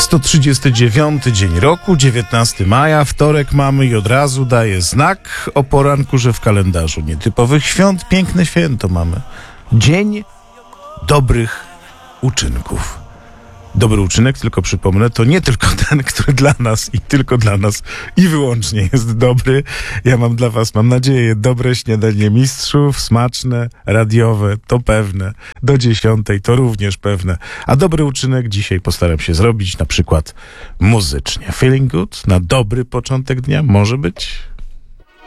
139 dzień roku, 19 maja, wtorek mamy i od razu daje znak o poranku, że w kalendarzu nietypowych świąt piękne święto mamy. Dzień dobrych uczynków. Dobry uczynek, tylko przypomnę, to nie tylko ten, który dla nas i tylko dla nas i wyłącznie jest dobry. Ja mam dla was, mam nadzieję, dobre śniadanie mistrzów, smaczne, radiowe, to pewne. Do 10 to również pewne. A dobry uczynek dzisiaj postaram się zrobić na przykład muzycznie. Feeling good? Na dobry początek dnia? Może być?